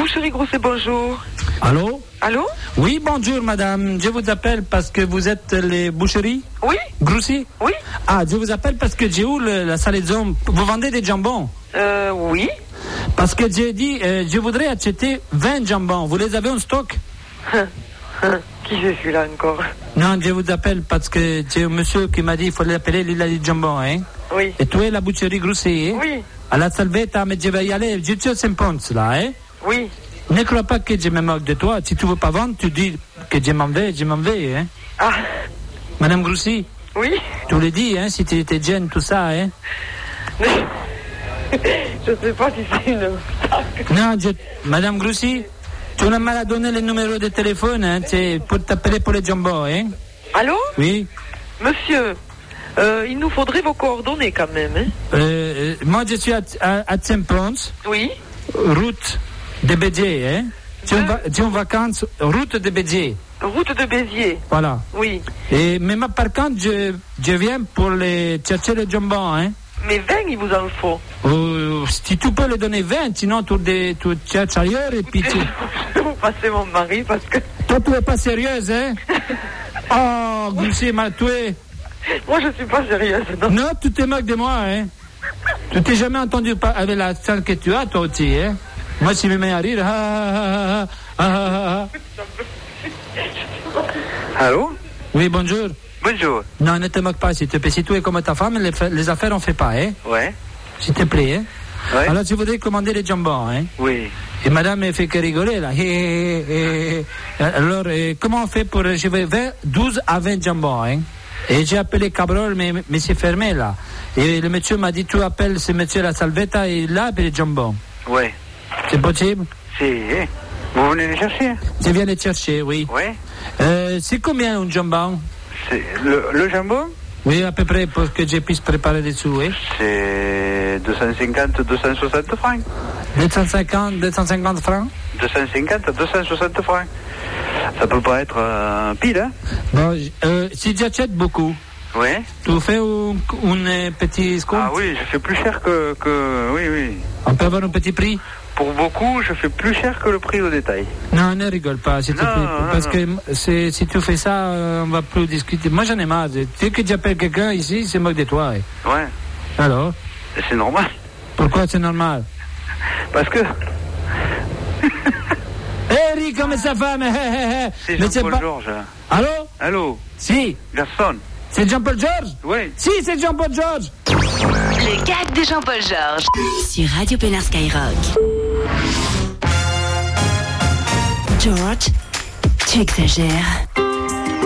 Boucherie Grousset, bonjour. Allô? Allô? Oui, bonjour madame. Je vous appelle parce que vous êtes les boucheries? Oui. Grousset? Oui. Ah, je vous appelle parce que j'ai où la salaison. Vous vendez des jambons? Oui. Parce que j'ai dit, je voudrais acheter 20 jambons. Vous les avez en stock? Qui c'est celui-là encore? Non, je vous appelle parce que j'ai un monsieur qui m'a dit qu'il faut l'appeler Lila di Jambon, hein? Oui. Et tu es la boucherie Grousset, hein? Oui. À la Salvetta, mais je vais y aller. Je suis à Saint-Ponce, là, hein? Oui. Ne crois pas que je me moque de toi. Si tu veux pas vendre, tu dis que je m'en vais, hein? Ah. Madame Grousset? Oui. Tu le dis, hein, si tu étais jeune, tout ça, hein? Je sais pas si c'est une obstacle. Non, Madame Grousset, tu n'as mal à donner le numéro de téléphone, hein, c'est pour t'appeler pour les jambons, hein? Allô? Oui. Monsieur, il nous faudrait vos coordonnées quand même, hein? Moi, je suis à Saint-Ponce. Oui. Route de Béziers, hein? Tu es en vacances, route de Béziers. Route de Béziers. Voilà. Oui. Mais par contre, je viens pour les chercher le jambon, hein? Mais 20, il vous en faut. Si tu peux le donner 20, sinon tu cherches ailleurs et puis tu... Je vais vous passer mon mari parce que... Toi, tu n'es pas sérieuse, hein? Oh, Grousset, tu es... Moi, je suis pas sérieuse, non. Non, tu te moques de moi, hein? Tu t'es jamais entendu avec l'accent que tu as, toi aussi, hein? Moi, si je me mets à rire... Allô? Oui, bonjour. Bonjour. Non, ne te moque pas, s'il te plaît. Si tu es comme ta femme, les affaires, on fait pas, hein? Ouais. S'il te plaît, hein? Ouais. Alors, je voudrais commander les jambons, hein? Oui. Et madame me fait que rigoler, là. Alors, comment on fait pour... Je vais vers 12 à 20 jambons, hein? Et j'ai appelé Cabrol, mais c'est fermé, là. Et le monsieur m'a dit, tu appelles ce monsieur la Salvetta et là, pour les jambons. Ouais. C'est possible? Si. Vous venez les chercher? Je viens les chercher, oui. Ouais. C'est combien un jambon? C'est le jambon? Oui, à peu près, pour que je puisse préparer des sous, oui. C'est 250, 260 francs. 250 francs? 250, 260 francs. Ça peut pas être pile, hein? Bon, si j'achète beaucoup, ouais. Tu fais un petit escompte? Ah oui, je fais plus cher que... Oui, oui. On peut avoir un petit prix? Pour beaucoup, je fais plus cher que le prix au détail. Non, ne rigole pas, s'il te plaît. Parce que si tu fais ça, on va plus discuter. Moi, j'en ai marre. Dès que j'appelle quelqu'un ici, il se moque de toi. Ouais. Alors? C'est normal. Pourquoi c'est normal? Parce que... Ris comme sa femme. C'est Jean-Paul Georges. Allô? Allô? Si. Garçon. C'est Jean-Paul Georges? Oui. Si, c'est Jean-Paul Georges. Le gag de Jean-Paul Georges. Sur Radio Pénard Skyrock. George, tu exagères.